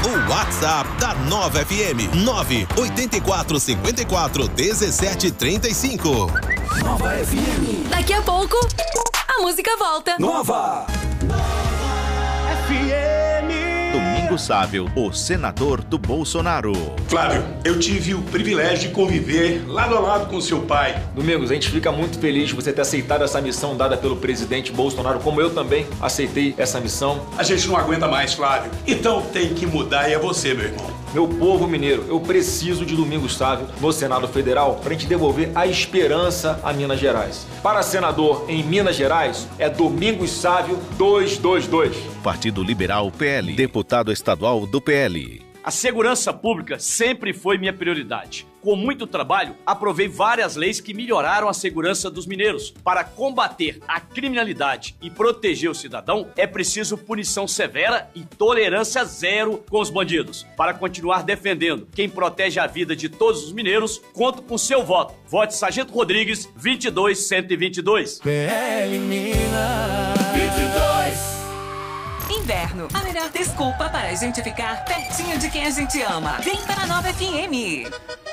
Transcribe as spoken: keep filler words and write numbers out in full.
O WhatsApp da Nova F M, nove oito quatro cinco quatro um sete três cinco. Nova F M. Daqui a pouco, a música volta. Nova F M. Domingo Sábio, o senador do Bolsonaro. Flávio, eu tive o privilégio de conviver lado a lado com seu pai. Domingos, a gente fica muito feliz de você ter aceitado essa missão dada pelo presidente Bolsonaro, como eu também aceitei essa missão. A gente não aguenta mais, Flávio. Então tem que mudar e é você, meu irmão. Meu povo mineiro, eu preciso de Domingos Sávio no Senado Federal para a gente devolver a esperança a Minas Gerais. Para senador em Minas Gerais, é Domingos Sávio duzentos e vinte e dois. Partido Liberal P L, deputado estadual do P L. A segurança pública sempre foi minha prioridade. Com muito trabalho, aprovei várias leis que melhoraram a segurança dos mineiros. Para combater a criminalidade e proteger o cidadão, é preciso punição severa e tolerância zero com os bandidos. Para continuar defendendo quem protege a vida de todos os mineiros, conto com seu voto. Vote Sargento Rodrigues, vinte e dois cento e vinte e dois. P L Minas vinte e dois. Inverno, a melhor desculpa para a gente ficar pertinho de quem a gente ama. Vem para a Nova F M.